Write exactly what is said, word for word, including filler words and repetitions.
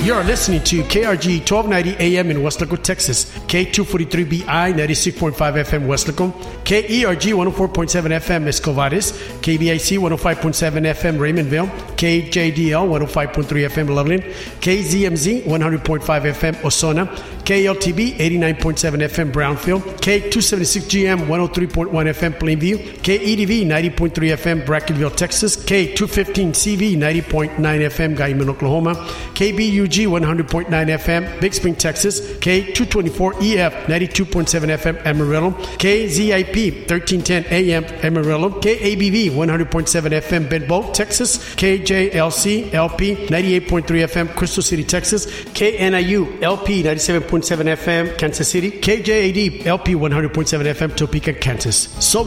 You're listening to K R G twelve ninety A M in Weslaco, Texas, K two forty-three B I ninety-six point five F M Weslaco, K E R G one oh four point seven F M Escovadis, K B I C one oh five point seven F M Raymondville, K J D L one oh five point three F M Loveland, K Z M Z one hundred point five F M Osona, K L T B eighty-nine point seven F M Brownfield, K two seventy-six G M one oh three point one F M Plainview, K E D V ninety point three F M Brackenville, Texas, K two fifteen C V ninety point nine F M Guyman, Oklahoma, K B U G one hundred point nine F M Big Spring, Texas, K two twenty-four E F ninety-two point seven F M Amarillo, K Z I P thirteen ten A M Amarillo, K A B V one hundred point seven F M Benbow, Texas, K J L C L P ninety-eight point three F M Crystal City, Texas, K N I U L P ninety-seven point seven F M Kansas City, K J A D L P one hundred point seven F M Topeka, Kansas. So